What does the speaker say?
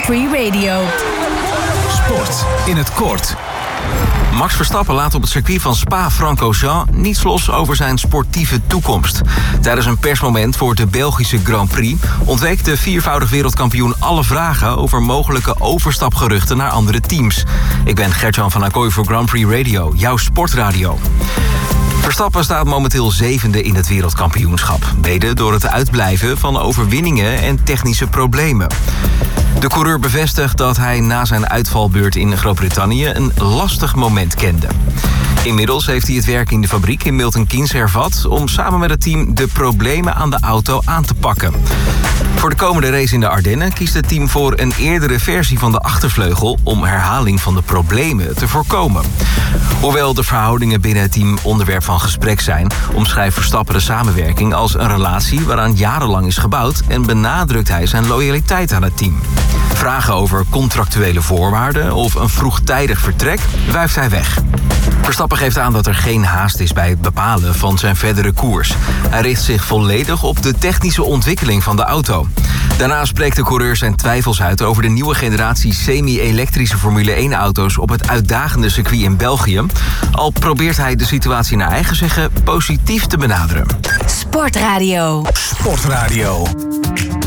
Prix Radio. Sport in het kort. Max Verstappen laat op het circuit van Spa-Francorchamps niets los over zijn sportieve toekomst. Tijdens een persmoment voor de Belgische Grand Prix ontweek de viervoudig wereldkampioen alle vragen over mogelijke overstapgeruchten naar andere teams. Ik ben Gert-Jan van Acquoy voor Grand Prix Radio, jouw sportradio. Verstappen staat momenteel 7e in het wereldkampioenschap. Mede door het uitblijven van overwinningen en technische problemen. De coureur bevestigt dat hij na zijn uitvalbeurt in Groot-Brittannië een lastig moment kende. Inmiddels heeft hij het werk in de fabriek in Milton Keynes hervat om samen met het team de problemen aan de auto aan te pakken. Voor de komende race in de Ardennen kiest het team voor een eerdere versie van de achtervleugel om herhaling van de problemen te voorkomen. Hoewel de verhoudingen binnen het team onderwerp van gesprek zijn, omschrijft Verstappen de samenwerking als een relatie waaraan jarenlang is gebouwd en benadrukt hij zijn loyaliteit aan het team. Vragen over contractuele voorwaarden of een vroegtijdig vertrek wuift hij weg. Verstappen geeft aan dat er geen haast is bij het bepalen van zijn verdere koers. Hij richt zich volledig op de technische ontwikkeling van de auto. Daarna spreekt de coureur zijn twijfels uit over de nieuwe generatie semi-elektrische Formule 1-auto's op het uitdagende circuit in België. Al probeert hij de situatie naar eigen zeggen positief te benaderen. Sportradio. Sportradio.